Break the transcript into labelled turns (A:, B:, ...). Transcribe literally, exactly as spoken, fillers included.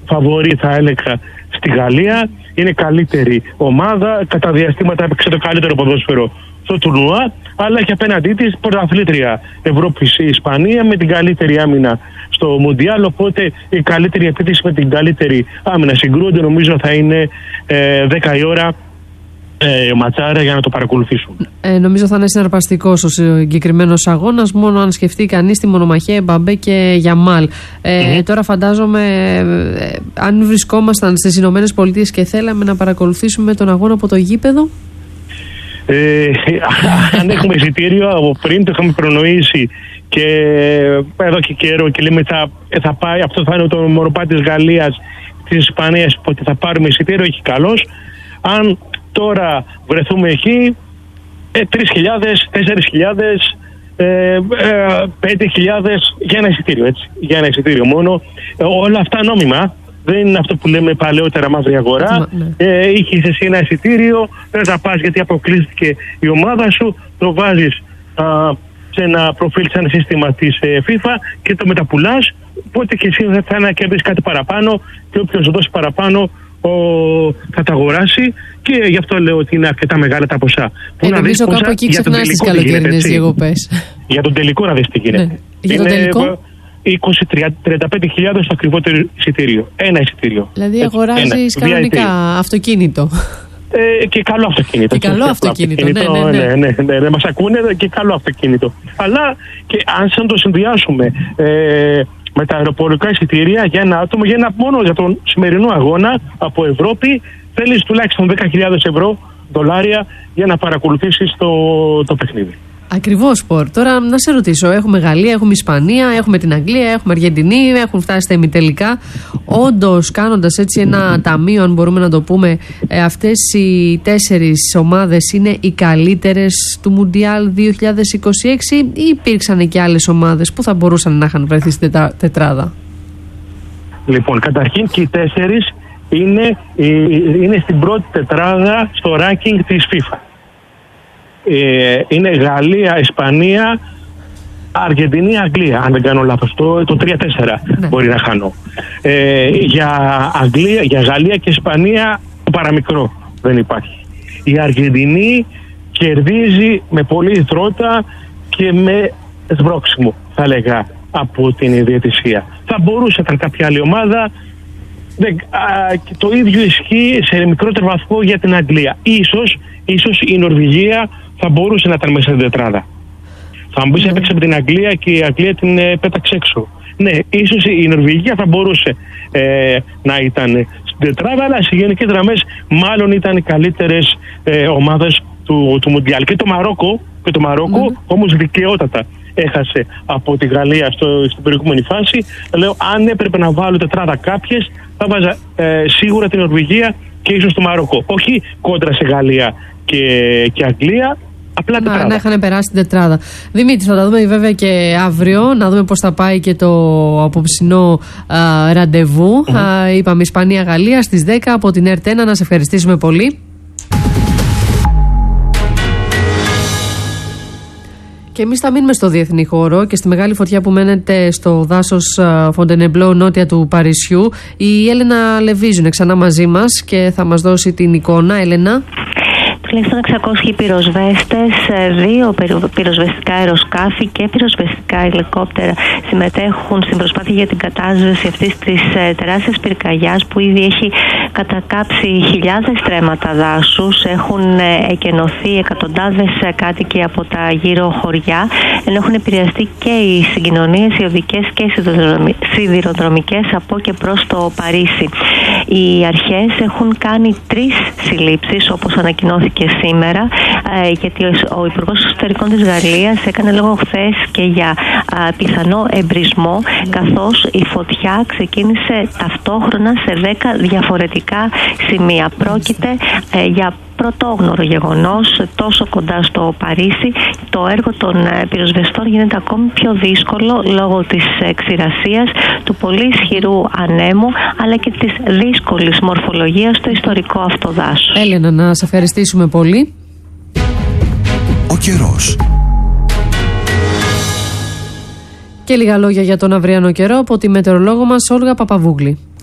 A: φαβορί, θα έλεγα, στη Γαλλία. Είναι καλύτερη ομάδα. Κατά διαστήματα έπαιξε το καλύτερο ποδόσφαιρο στο τουρνουά. Αλλά έχει απέναντί της πρωταθλήτρια Ευρώπης η Ισπανία με την καλύτερη άμυνα στο Μουντιάλ. Οπότε η καλύτερη επίθεση με την καλύτερη άμυνα συγκρούονται. Νομίζω θα είναι ε, δέκα η ώρα ε, ματσάρα για να το παρακολουθήσουν. Ε,
B: νομίζω θα είναι συναρπαστικός ο συγκεκριμένος αγώνας. Μόνο αν σκεφτεί κανείς τη μονομαχία Εμπαμπέ και Γιαμάλ. Ε, mm-hmm. Τώρα φαντάζομαι, ε, αν βρισκόμασταν στις Ηνωμένες Πολιτείες και θέλαμε να παρακολουθήσουμε τον αγώνα από το γήπεδο.
A: Ε, αν έχουμε εισιτήριο από πριν, το είχαμε προνοήσει και εδώ και καιρό και λέμε θα, θα πάει, αυτό θα είναι το μονοπάτι της Γαλλίας, της Ισπανίας, ότι θα πάρουμε εισιτήριο, έχει καλώς. Αν τώρα βρεθούμε εκεί, ε, τρεις χιλιάδες, τέσσερις χιλιάδες, ε, ε, πέντε χιλιάδες για ένα εισιτήριο, έτσι, για ένα εισιτήριο μόνο. Ε, όλα αυτά νόμιμα. Δεν είναι αυτό που λέμε παλαιότερα μαύρη αγορά. Ναι. Ε, είχες εσύ ένα εισιτήριο, δεν θα πας γιατί αποκλείστηκε η ομάδα σου, το βάζεις α, σε ένα προφίλ, σε ένα σύστημα της ε, FIFA και το μεταπουλάς. Οπότε και εσύ θα να κερδίσεις κάτι παραπάνω και όποιος σου δώσει παραπάνω ο, θα τα αγοράσει. Και γι' αυτό λέω ότι είναι αρκετά μεγάλα τα ποσά.
B: Ε, νομίζω κάπου εκεί ξεχνάς τις καλοκαιρινές διακοπές.
A: Για τον τελικό να δεις τι γίνεται. Ναι.
B: Για τον τελικό.
A: είκοσι με τριάντα πέντε χιλιάδες το ακριβότερο εισιτήριο. Ένα εισιτήριο.
B: Δηλαδή αγοράζεις κανονικά αυτοκίνητο.
A: Ε, και καλό αυτοκίνητο.
B: Και καλό αυτοκίνητο, αυτοκίνητο ναι, ναι, ναι.
A: ναι, ναι, ναι, ναι, μας ακούνε και καλό αυτοκίνητο. Αλλά και αν σαν το συνδυάσουμε ε, με τα αεροπορικά εισιτήρια για ένα άτομο, για ένα, μόνο για τον σημερινό αγώνα από Ευρώπη, θέλεις τουλάχιστον δέκα χιλιάδες ευρώ, δολάρια, για να παρακολουθήσεις το, το παιχνίδι.
B: Ακριβώς, Σπορ. Τώρα να σε ρωτήσω, έχουμε Γαλλία, έχουμε Ισπανία, έχουμε την Αγγλία, έχουμε Αργεντινή, έχουν φτάσει στα ημιτελικά. Όντως, κάνοντας έτσι ένα ταμείο, αν μπορούμε να το πούμε, αυτές οι τέσσερις ομάδες είναι οι καλύτερες του Μουντιάλ δύο χιλιάδες είκοσι έξι ή υπήρξαν και άλλες ομάδες που θα μπορούσαν να είχαν βρεθεί στην τετρά, τετράδα?
A: Λοιπόν, καταρχήν και οι τέσσερις είναι, είναι στην πρώτη τετράδα στο ranking της FIFA. Είναι Γαλλία, Ισπανία, Αργεντινή, Αγγλία, αν δεν κάνω λάθος, το, το τρία τέσσερα ναι. μπορεί να χάνω. Ε, για, Αγγλία, για Γαλλία και Ισπανία το παραμικρό δεν υπάρχει. Η Αργεντινή κερδίζει με πολύ τρότα και με σβρόξιμο, θα έλεγα, από την διαιτησία. Θα μπορούσε να κάποια άλλη ομάδα. Δεν, α, το ίδιο ισχύει σε μικρότερο βαθμό για την Αγγλία. Ίσως, ίσως η Νορβηγία θα μπορούσε να ήταν μέσα στην τετράδα. Θα μου πεις, έπαιξε με την Αγγλία και η Αγγλία την ε, πέταξε έξω. Ναι, ίσως η Νορβηγία θα μπορούσε ε, να ήταν στην τετράδα, αλλά σε γενικές γραμμές μάλλον ήταν οι καλύτερες ε, ομάδες του, του Μουντιάλ. Και το Μαρόκο, και το Μαρόκο mm. όμως δικαιότατα έχασε από τη Γαλλία στο, στην προηγούμενη φάση. Λέω, αν έπρεπε να βάλω τετράδα κάποιες, θα βάζα ε, σίγουρα την Νορβηγία και ίσως το Μαρόκο. Όχι κόντρα σε Γαλλία και, και Αγγλία, απλά τετράδα. Να,
B: να είχαν περάσει την τετράδα. Δημήτρη, θα τα δούμε βέβαια και αύριο, να δούμε πώς θα πάει και το απόψινό α, ραντεβού. Mm-hmm. Α, είπαμε Ισπανία-Γαλλία στις δέκα από την ΕΡΤ ένα. Να σε ευχαριστήσουμε πολύ. Και εμείς θα μείνουμε στο διεθνή χώρο και στη μεγάλη φωτιά που μένεται στο δάσος Φοντενεμπλό νότια του Παρισιού. Η Έλενα Λεβίζου είναι ξανά μαζί μας και θα μας δώσει την εικόνα. Έλενα.
C: Τουλάχιστον εξακόσιοι πυροσβέστες, δύο πυροσβεστικά αεροσκάφη και πυροσβεστικά ελικόπτερα συμμετέχουν στην προσπάθεια για την κατάσβεση αυτής της τεράστιας πυρκαγιάς που ήδη έχει κατακάψει χιλιάδες στρέμματα δάσους. Έχουν εκενωθεί εκατοντάδες κάτοικοι από τα γύρω χωριά, ενώ έχουν επηρεαστεί και οι συγκοινωνίες, οι οδικές και οι σιδηροδρομικές από και προς το Παρίσι. Οι αρχές έχουν κάνει τρεις συλλήψεις, όπως ανακοινώθηκε και σήμερα, ε, γιατί ο Υπουργός Εξωτερικών της Γαλλίας έκανε λόγο χθες και για α, πιθανό εμπρισμό, καθώς η φωτιά ξεκίνησε ταυτόχρονα σε δέκα διαφορετικά σημεία. Πρόκειται ε, για πρωτόγνωρο γεγονός τόσο κοντά στο Παρίσι. Το έργο των πυροσβεστών γίνεται ακόμη πιο δύσκολο λόγω της ξηρασίας, του πολύ ισχυρού ανέμου, αλλά και της δύσκολης μορφολογίας στο ιστορικό αυτό δάσος.
B: Έλενα, να σε ευχαριστήσουμε πολύ.
D: Ο καιρός.
B: Και λίγα λόγια για τον αυριανό καιρό από τη μετεωρολόγο μας Όλγα Παπαβούγλη.